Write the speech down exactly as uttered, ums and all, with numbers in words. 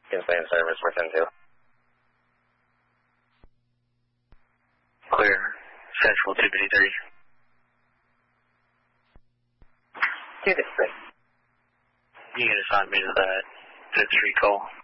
can stay in service within two. Clear. Central two fifty-three. two fifty-three. You can assign me to that fifty-three call.